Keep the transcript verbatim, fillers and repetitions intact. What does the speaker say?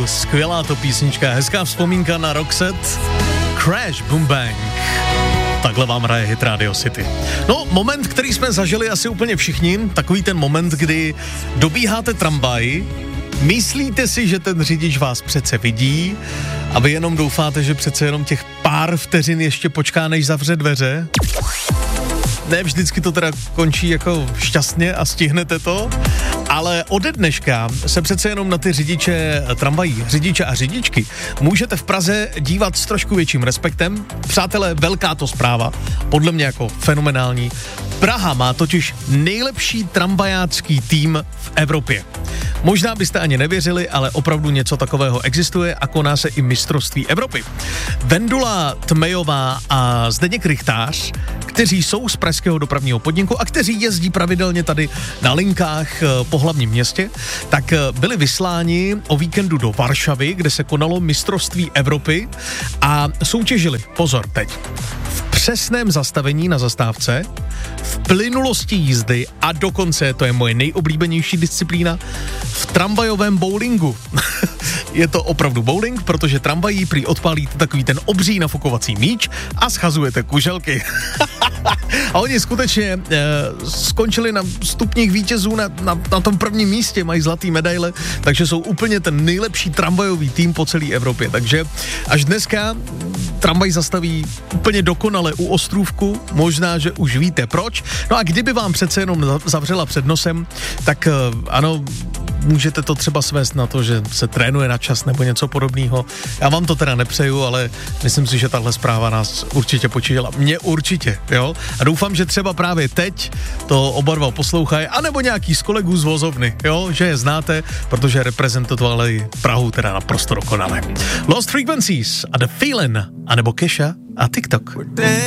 skvělá to písnička, hezká vzpomínka na Roxette, Crash Boom Bang. Takhle vám hraje hit Radio City. No, moment, který jsme zažili asi úplně všichni, takový ten moment, kdy dobíháte tramvaj, myslíte si, že ten řidič vás přece vidí a vy jenom doufáte, že přece jenom těch pár vteřin ještě počká, než zavře dveře. Ne vždycky to teda končí jako šťastně a stihnete to, ale ode dneška se přece jenom na ty řidiče tramvají, řidiče a řidičky můžete v Praze dívat s trošku větším respektem. Přátelé, velká to zpráva, podle mě jako fenomenální. Praha má totiž nejlepší tramvajácký tým v Evropě. Možná byste ani nevěřili, ale opravdu něco takového existuje a koná se i mistrovství Evropy. Vendula Tmejová a Zdeněk Rychtář, kteří jsou z pražského dopravního podniku a kteří jezdí pravidelně tady na linkách po hlavním městě, tak byli vysláni o víkendu do Varšavy, kde se konalo mistrovství Evropy a soutěžili, pozor teď, v přesném zastavení na zastávce, v plynulosti jízdy a dokonce, to je moje nejoblíbenější disciplína, v tramvajovém bowlingu. Je to opravdu bowling, protože tramvají prý odpálíte takový ten obří nafukovací míč a schazujete kuželky. A oni skutečně e, skončili na stupních vítězů na, na, na tom prvním místě, mají zlatý medaile, takže jsou úplně ten nejlepší tramvajový tým po celé Evropě. Takže až dneska tramvaj zastaví úplně dokonale u Ostrůvku, možná, že už víte proč. No a kdyby vám přece jenom zavřela před nosem, tak e, ano, můžete to třeba svést na to, že se trénuje na čas nebo něco podobného. Já vám to teda nepřeju, ale myslím si, že tahle zpráva nás určitě počítala. Mě určitě, jo? A doufám, že třeba právě teď to oba dva poslouchají, anebo nějaký z kolegů z vozovny, jo? Že je znáte, protože reprezentovali Prahu teda naprosto dokonale. Lost Frequencies a The Feeling, anebo Kesha a TikTok.